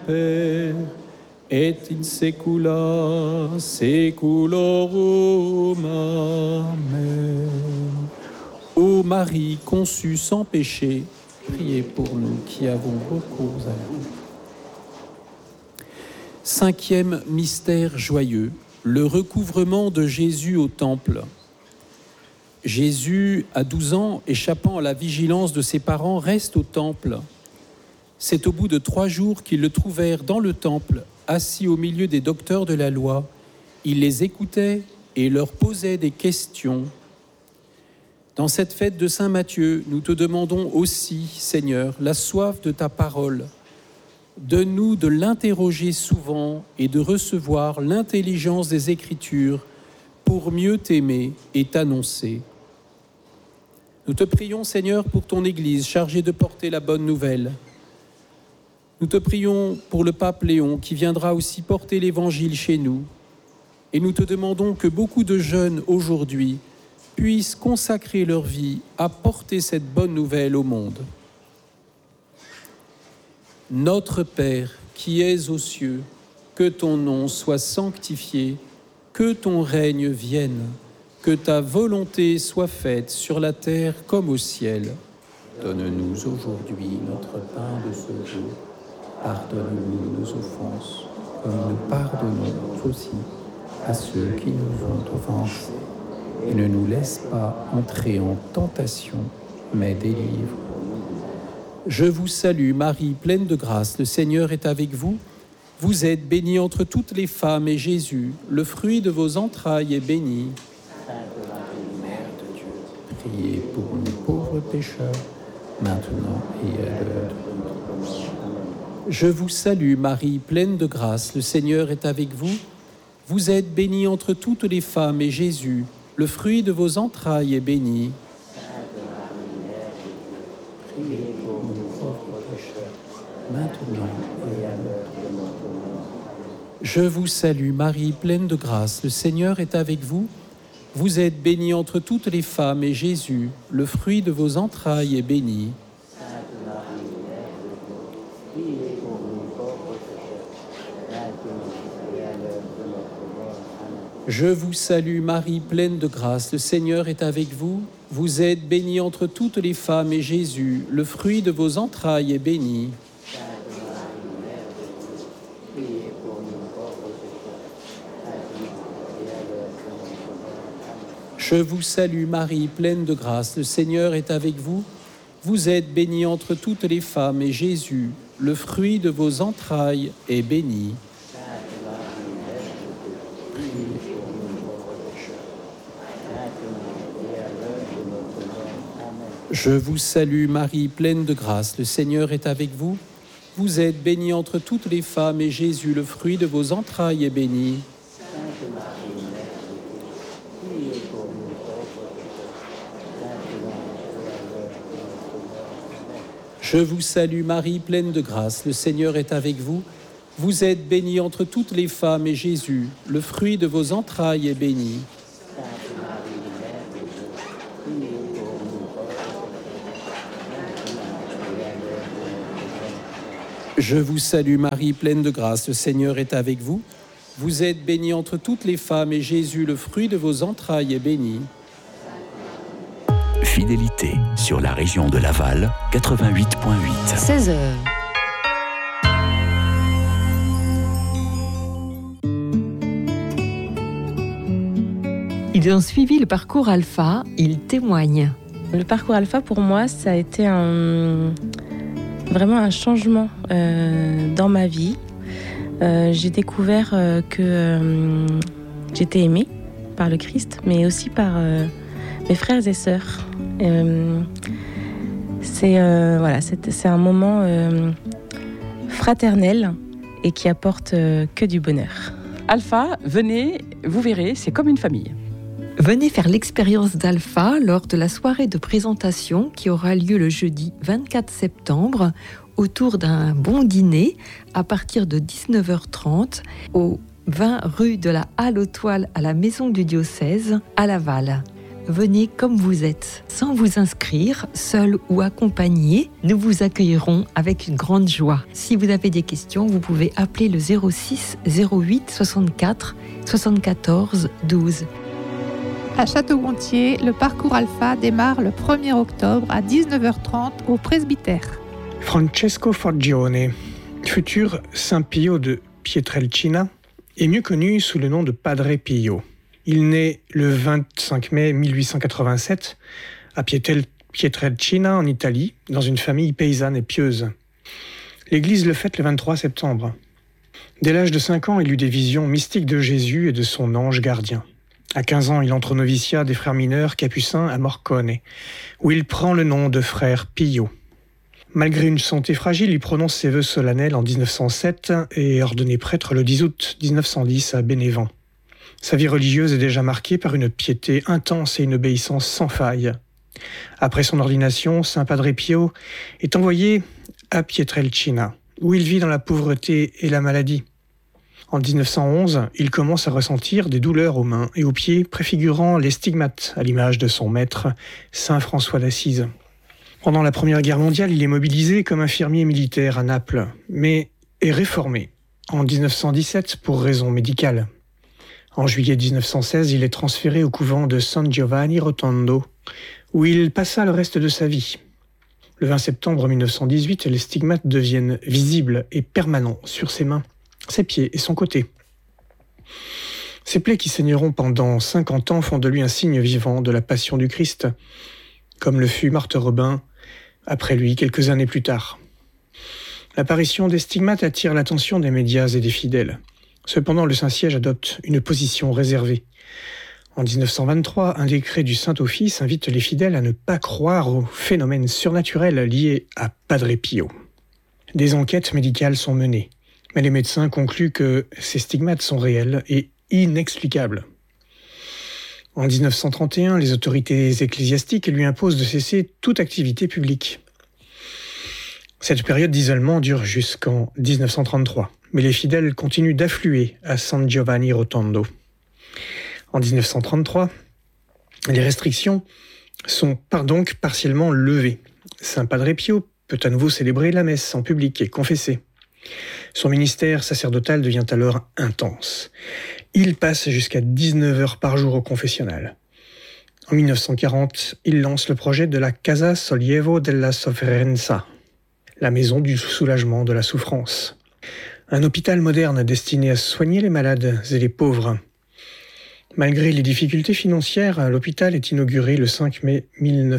Père, et in saecula saeculorum. Amen. Ô Marie conçue sans péché, priez pour nous qui avons recours à vous. Cinquième mystère joyeux, le recouvrement de Jésus au temple. Jésus, à 12 ans, échappant à la vigilance de ses parents, reste au temple. C'est au bout de 3 jours qu'ils le trouvèrent dans le temple, assis au milieu des docteurs de la loi. Il les écoutait et leur posait des questions. Dans cette fête de Saint Matthieu, nous te demandons aussi, Seigneur, la soif de ta parole. Donne-nous de l'interroger souvent et de recevoir l'intelligence des Écritures pour mieux t'aimer et t'annoncer. Nous te prions, Seigneur, pour ton Église chargée de porter la bonne nouvelle. Nous te prions pour le pape Léon qui viendra aussi porter l'Évangile chez nous. Et nous te demandons que beaucoup de jeunes aujourd'hui puissent consacrer leur vie à porter cette bonne nouvelle au monde. Notre Père, qui es aux cieux, que ton nom soit sanctifié, que ton règne vienne, que ta volonté soit faite sur la terre comme au ciel. Donne-nous aujourd'hui notre pain de ce jour. Pardonne-nous nos offenses, comme nous pardonnons aussi à ceux qui nous ont offensés. Et ne nous laisse pas entrer en tentation, mais délivre-nous. Je vous salue, Marie, pleine de grâce, le Seigneur est avec vous. Vous êtes bénie entre toutes les femmes, et Jésus, le fruit de vos entrailles, est béni. Sainte Marie, Mère de Dieu, priez pour nous pauvres pécheurs, maintenant et à l'heure de notre mort. Je vous salue, Marie, pleine de grâce, le Seigneur est avec vous. Vous êtes bénie entre toutes les femmes, et Jésus, le fruit de vos entrailles, est béni. Sainte Marie, Mère de Dieu, priez pour nous pauvres pécheurs, maintenant et à l'heure de notre mort. Je vous salue, Marie, pleine de grâce, le Seigneur est avec vous. Vous êtes bénie entre toutes les femmes, et Jésus, le fruit de vos entrailles, est béni. Sainte Marie, Mère de Dieu, priez pour nous pauvres pécheurs, maintenant et à l'heure de notre mort. Amen. Je vous salue, Marie, pleine de grâce, le Seigneur est avec vous. Vous êtes bénie entre toutes les femmes, et Jésus, le fruit de vos entrailles, est béni. Sainte Marie, Mère de Dieu, priez pour nous pauvres pécheurs, maintenant et à l'heure de notre mort. Amen. Je vous salue, Marie, pleine de grâce, le Seigneur est avec vous. Vous êtes bénie entre toutes les femmes, et Jésus, le fruit de vos entrailles, est béni. Sainte Marie, Mère de Dieu, priez pour nous pauvres pécheurs, maintenant et à l'heure de notre mort. Amen. Je vous salue, Marie, pleine de grâce, le Seigneur est avec vous. Vous êtes bénie entre toutes les femmes, et Jésus, le fruit de vos entrailles, est béni. Sainte Marie, Mère de Dieu, priez pour nous pauvres pécheurs, maintenant et à l'heure de notre mort. Amen. Je vous salue, Marie, pleine de grâce, le Seigneur est avec vous. Vous êtes bénie entre toutes les femmes, et Jésus, le fruit de vos entrailles, est béni. Sainte Marie, Mère de Dieu, priez pour nous pauvres pécheurs, maintenant et à l'heure de notre mort. Je vous salue, Marie, pleine de grâce, le Seigneur est avec vous. Vous êtes bénie entre toutes les femmes, et Jésus, le fruit de vos entrailles, est béni. Fidélité sur la région de Laval, 88.8. 16h. Ils ont suivi le parcours Alpha, ils témoignent. Le parcours Alpha, pour moi, ça a été vraiment un changement dans ma vie. J'ai découvert que j'étais aimée par le Christ, mais aussi par mes frères et sœurs. C'est un moment fraternel et qui apporte que du bonheur. Alpha, venez, vous verrez, c'est comme une famille. Venez faire l'expérience d'Alpha lors de la soirée de présentation qui aura lieu le jeudi 24 septembre autour d'un bon dîner à partir de 19h30 au 20 rue de la Halle aux Toiles à la Maison du Diocèse à Laval. venez comme vous êtes. Sans vous inscrire, seul ou accompagné, nous vous accueillerons avec une grande joie. Si vous avez des questions, vous pouvez appeler le 06 08 64 74 12. À Château-Gontier, le parcours Alpha démarre le 1er octobre à 19h30 au presbytère. Francesco Forgione, futur Saint Pio de Pietrelcina, est mieux connu sous le nom de Padre Pio. Il naît le 25 mai 1887 à Pietrelcina en Italie, dans une famille paysanne et pieuse. L'Église le fête le 23 septembre. Dès l'âge de 5 ans, il eut des visions mystiques de Jésus et de son ange gardien. À 15 ans, il entre au noviciat des frères mineurs capucins à Morcone, où il prend le nom de frère Pio. Malgré une santé fragile, il prononce ses vœux solennels en 1907 et est ordonné prêtre le 10 août 1910 à Bénévent. Sa vie religieuse est déjà marquée par une piété intense et une obéissance sans faille. Après son ordination, Saint Padre Pio est envoyé à Pietrelcina, où il vit dans la pauvreté et la maladie. En 1911, il commence à ressentir des douleurs aux mains et aux pieds, préfigurant les stigmates, à l'image de son maître, Saint François d'Assise. Pendant la Première Guerre mondiale, il est mobilisé comme infirmier militaire à Naples, mais est réformé en 1917 pour raisons médicales. En juillet 1916, il est transféré au couvent de San Giovanni Rotondo, où il passa le reste de sa vie. Le 20 septembre 1918, les stigmates deviennent visibles et permanents sur ses mains, ses pieds et son côté. Ces plaies qui saigneront pendant 50 ans font de lui un signe vivant de la passion du Christ, comme le fut Marthe Robin après lui quelques années plus tard. L'apparition des stigmates attire l'attention des médias et des fidèles. Cependant, le Saint-Siège adopte une position réservée. En 1923, un décret du Saint-Office invite les fidèles à ne pas croire aux phénomènes surnaturels liés à Padre Pio. Des enquêtes médicales sont menées, mais les médecins concluent que ces stigmates sont réels et inexplicables. En 1931, les autorités ecclésiastiques lui imposent de cesser toute activité publique. Cette période d'isolement dure jusqu'en 1933, mais les fidèles continuent d'affluer à San Giovanni Rotondo. En 1933, les restrictions sont donc partiellement levées. Saint Padre Pio peut à nouveau célébrer la messe en public et confesser. Son ministère sacerdotal devient alors intense. Il passe jusqu'à 19 heures par jour au confessionnal. En 1940, il lance le projet de la Casa Sollievo della Sofferenza, la maison du soulagement de la souffrance. Un hôpital moderne destiné à soigner les malades et les pauvres. Malgré les difficultés financières, l'hôpital est inauguré le 5 mai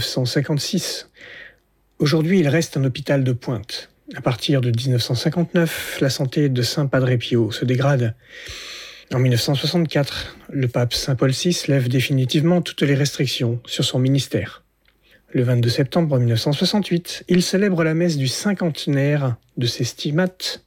1956. Aujourd'hui, il reste un hôpital de pointe. À partir de 1959, la santé de Saint Padre Pio se dégrade. En 1964, le pape Saint Paul VI lève définitivement toutes les restrictions sur son ministère. Le 22 septembre 1968, il célèbre la messe du cinquantenaire de ses stigmates.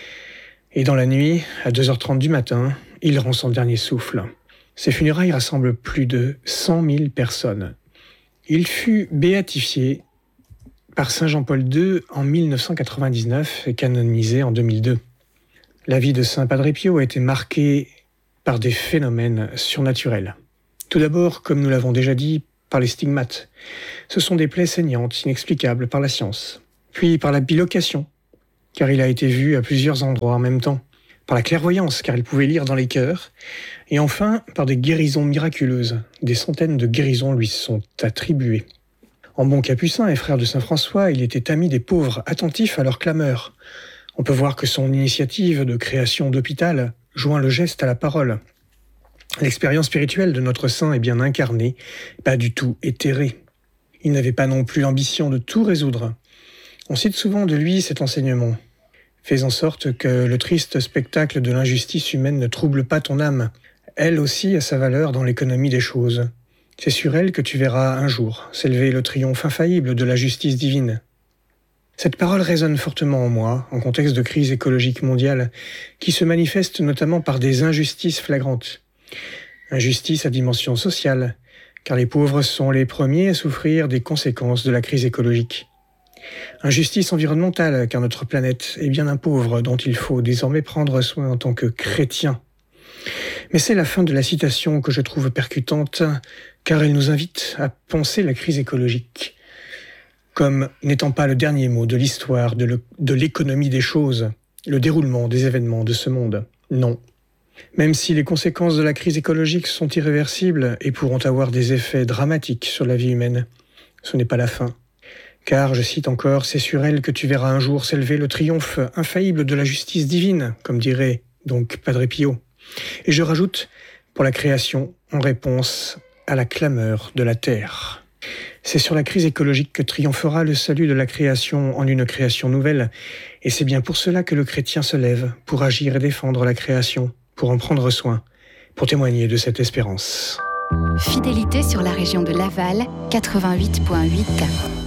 Et dans la nuit, à 2h30 du matin, il rend son dernier souffle. Ses funérailles rassemblent plus de 100 000 personnes. Il fut béatifié par Saint Jean-Paul II en 1999 et canonisé en 2002. La vie de Saint Padre Pio a été marquée par des phénomènes surnaturels. Tout d'abord, comme nous l'avons déjà dit, par les stigmates. Ce sont des plaies saignantes, inexplicables par la science. Puis par la bilocation, car il a été vu à plusieurs endroits en même temps. Par la clairvoyance, car il pouvait lire dans les cœurs. Et enfin, par des guérisons miraculeuses. Des centaines de guérisons lui sont attribuées. En bon capucin et frère de Saint François, il était ami des pauvres, attentif à leurs clameurs. On peut voir que son initiative de création d'hôpital joint le geste à la parole. L'expérience spirituelle de notre saint est bien incarnée, pas du tout éthérée. Il n'avait pas non plus l'ambition de tout résoudre. On cite souvent de lui cet enseignement. Fais en sorte que le triste spectacle de l'injustice humaine ne trouble pas ton âme. Elle aussi a sa valeur dans l'économie des choses. C'est sur elle que tu verras un jour s'élever le triomphe infaillible de la justice divine. Cette parole résonne fortement en moi, en contexte de crise écologique mondiale, qui se manifeste notamment par des injustices flagrantes. Injustice à dimension sociale, car les pauvres sont les premiers à souffrir des conséquences de la crise écologique. Injustice environnementale, car notre planète est bien un pauvre dont il faut désormais prendre soin en tant que chrétien. Mais c'est la fin de la citation que je trouve percutante, car elle nous invite à penser la crise écologique comme n'étant pas le dernier mot de l'histoire de l'économie des choses, le déroulement des événements de ce monde. Non. Même si les conséquences de la crise écologique sont irréversibles et pourront avoir des effets dramatiques sur la vie humaine, ce n'est pas la fin. Car, je cite encore, c'est sur elle que tu verras un jour s'élever le triomphe infaillible de la justice divine, comme dirait donc Padre Pio. Et je rajoute, pour la création, en réponse à la clameur de la terre. C'est sur la crise écologique que triomphera le salut de la création en une création nouvelle. Et c'est bien pour cela que le chrétien se lève, pour agir et défendre la création, pour en prendre soin, pour témoigner de cette espérance. Fidélité sur la région de Laval, 88.8.